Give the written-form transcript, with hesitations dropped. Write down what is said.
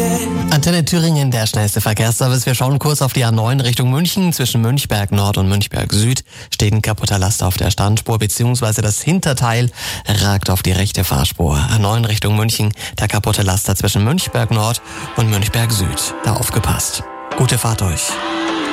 Antenne Thüringen, der schnellste Verkehrsservice. Wir schauen kurz auf die A9 Richtung München. Zwischen Münchberg Nord und Münchberg Süd steht ein kaputter Laster auf der Standspur, beziehungsweise das Hinterteil ragt auf die rechte Fahrspur. A9 Richtung München, der kaputte Laster zwischen Münchberg Nord und Münchberg Süd. Da aufgepasst. Gute Fahrt euch.